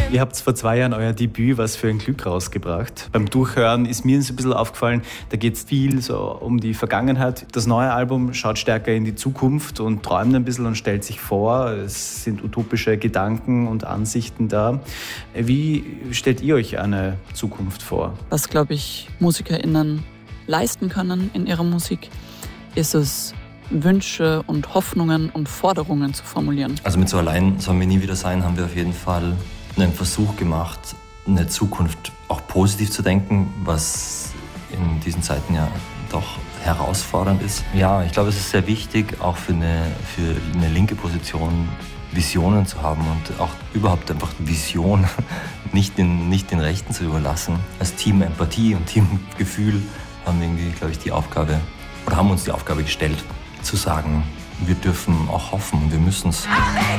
Ihr habt vor 2 Jahren euer Debüt „Was für ein Glück" rausgebracht. Beim Durchhören ist mir so ein bisschen aufgefallen, da geht es viel so um die Vergangenheit. Das neue Album schaut stärker in die Zukunft und träumt ein bisschen und stellt sich vor. Es sind utopische Gedanken und Ansichten da. Wie stellt ihr euch eine Zukunft vor? Was, glaube ich, MusikerInnen leisten können in ihrer Musik, ist es, Wünsche und Hoffnungen und Forderungen zu formulieren. Also mit so Allein sollen wir nie wieder sein, haben wir auf jeden Fall einen Versuch gemacht, eine Zukunft auch positiv zu denken, was in diesen Zeiten ja doch herausfordernd ist. Ja, ich glaube, es ist sehr wichtig, auch für eine linke Position Visionen zu haben und auch überhaupt einfach Vision nicht den Rechten zu überlassen. Als Team Empathie und Teamgefühl haben wir irgendwie, glaube ich, haben uns die Aufgabe gestellt, zu sagen, wir dürfen auch hoffen und wir müssen es.